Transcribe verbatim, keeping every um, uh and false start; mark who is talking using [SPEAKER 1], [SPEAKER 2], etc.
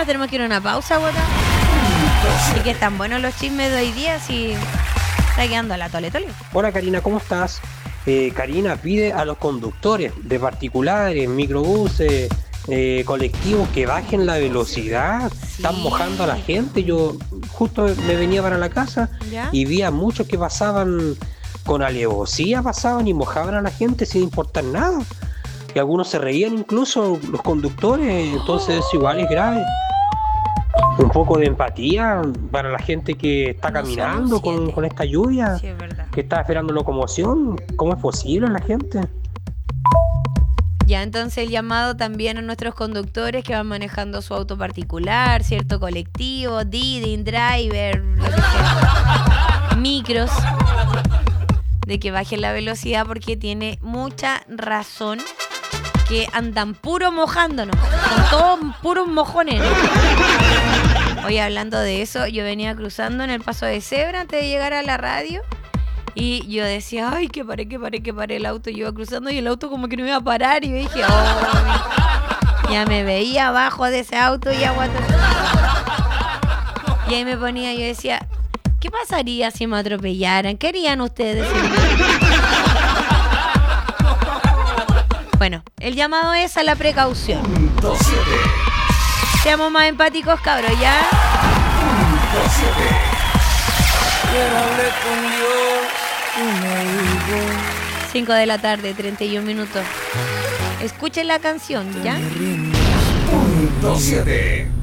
[SPEAKER 1] tenemos que ir a una pausa, Bota. Así que están buenos los chismes de hoy día, si está quedando la tole tole.
[SPEAKER 2] Hola Karina, ¿cómo estás? Eh, Karina pide a los conductores de particulares, microbuses, eh, colectivos que bajen la velocidad. Sí. Están mojando a la gente. Yo justo me venía para la casa, ¿ya?, y vi a muchos que pasaban con alevosía, pasaban y mojaban a la gente sin importar nada. Y algunos se reían incluso, los conductores, entonces eso igual es grave. Un poco de empatía para la gente que está no caminando con, con esta lluvia, sí, que está esperando locomoción. ¿Cómo es posible la gente?
[SPEAKER 1] Ya, entonces el llamado también a nuestros conductores que van manejando su auto particular, cierto colectivo, Didi, Driver, lo que sea, micros, de que bajen la velocidad porque tiene mucha razón que andan puro mojándonos, con todos puros mojones. Hoy hablando de eso, yo venía cruzando en el paso de cebra antes de llegar a la radio y yo decía, ay, que paré, que paré, que paré el auto. Yo iba cruzando y el auto como que no iba a parar y yo dije, oh, ya me veía abajo de ese auto y agua. Y ahí me ponía, yo decía, ¿qué pasaría si me atropellaran? ¿Qué harían ustedes? Bueno, el llamado es a la precaución. Seamos más empáticos, cabros, ¿ya? cinco de la tarde, treinta y un minutos. Escuchen la canción, ¿ya?
[SPEAKER 3] Punto siete.